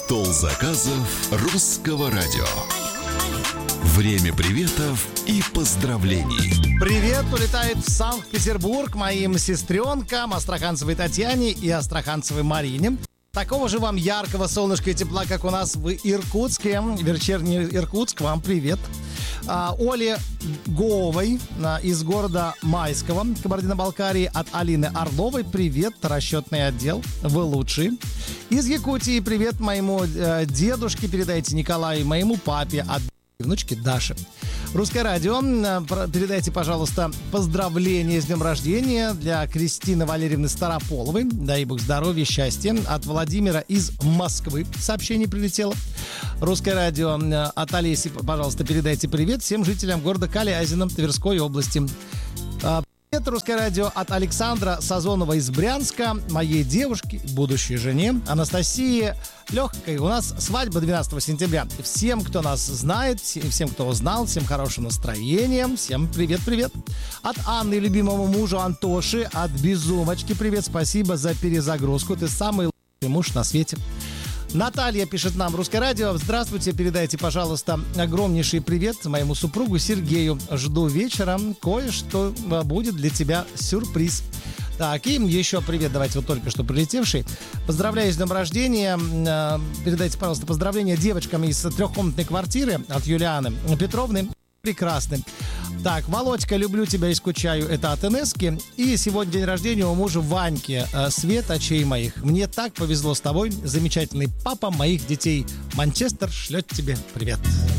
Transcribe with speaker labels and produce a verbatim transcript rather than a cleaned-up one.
Speaker 1: Стол заказов русского радио. Время приветов и поздравлений.
Speaker 2: Привет улетает в Санкт-Петербург моим сестренкам Астраханцевой Татьяне и Астраханцевой Марине. Такого же вам яркого солнышка и тепла, как у нас в Иркутске. Вечерний Иркутск, вам привет. А, Оле Говой а, из города Майского, Кабардино-Балкарии, от Алины Орловой. Привет, расчетный отдел, вы лучшие. Из Якутии привет моему э, дедушке, передайте Николаю, моему папе, от внучки Даши. Русское радио, передайте, пожалуйста, поздравления с днем рождения для Кристины Валерьевны Старополовой. Дай бог здоровья, счастья. От Владимира из Москвы сообщение прилетело. Русское радио от Олеси, пожалуйста, передайте привет всем жителям города Калязина Тверской области. Привет, Русское радио от Александра Сазонова из Брянска, моей девушке, будущей жене Анастасии Легкой. У нас свадьба двенадцатого сентября. Всем, кто нас знает, всем, кто узнал, всем хорошего настроения. Всем привет-привет. От Анны, любимому мужу Антоши, от Безумочки привет. Спасибо за перезагрузку. Ты самый лучший муж на свете. Наталья пишет нам: Русское радио, здравствуйте, передайте, пожалуйста, огромнейший привет моему супругу Сергею. Жду вечером, кое-что будет для тебя сюрприз. Так, и еще привет, давайте, вот только что прилетевший. Поздравляю с днем рождения. Передайте, пожалуйста, поздравления девочкам из трехкомнатной квартиры от Юлианы Петровны. Прекрасный. Так, Володька, люблю тебя и скучаю. Это от Инески. И сегодня день рождения у мужа Ваньки. Свет очей моих. Мне так повезло с тобой. Замечательный папа моих детей. Манчестер шлет тебе привет.